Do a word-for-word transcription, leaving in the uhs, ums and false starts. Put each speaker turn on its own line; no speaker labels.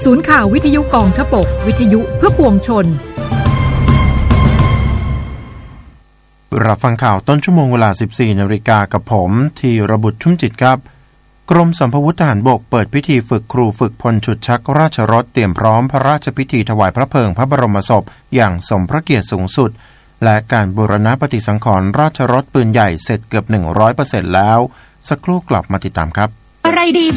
ศูนย์ข่าววิทยุกองทพบกวิทยุเพื่อปวงชน
รับฟังข่าวต้นชั่วโมงเวลา สิบสี่นาฬิกากับผมธีรบุตรชุ่มจิตครับกรมสัมภวุธทหารบกเปิดพิธีฝึกครูฝึกพลฉุดชักราชรถเตรียมพร้อมพระราชพิธีถวายพระเพลิงพระบรมศพอย่างสมพระเกียรติสูงสุดและการบูรณะปฏิสังขรณ์ราชรถปืนใหญ่เสร็จเกือบ หนึ่งร้อยเปอร์เซ็นต์ แล้วสักครู่กลับมาติดตามครับอะไรดี